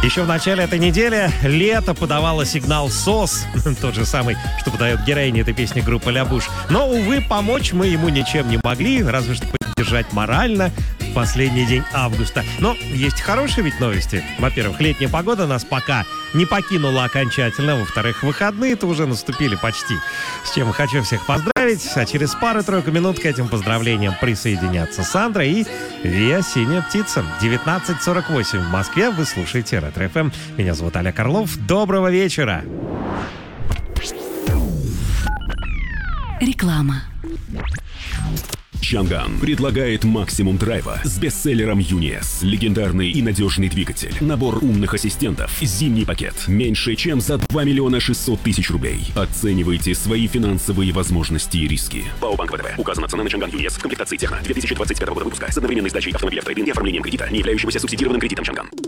Еще в начале этой недели лето подавало сигнал СОС, тот же самый, что подает героиня этой песни группы «Ля Буш». Но, увы, помочь мы ему ничем не могли, разве что поддержать морально в последний день августа. Но есть хорошие ведь новости. Во-первых, летняя погода нас пока не покинула окончательно. Во-вторых, выходные-то уже наступили почти. С чем хочу всех поздравить. А через пару-тройку минут к этим поздравлениям присоединятся Сандра и Виа «Синяя птица». 19:48 в Москве. Вы слушаете Ретро ФМ. Меня зовут Олег Орлов. Доброго вечера. Реклама. Чанган предлагает максимум драйва с бестселлером Юниес. Легендарный и надежный двигатель, набор умных ассистентов, зимний пакет. Меньше чем за 2 600 000 рублей. Оценивайте свои финансовые возможности и риски. ПАО Банк ВТБ. Указана цена на Чанган Юниес в комплектации Техно 2025 года выпуска с одновременной сдачей автомобиля в трейд-ин и оформлением кредита, не являющегося субсидированным кредитом Чанган.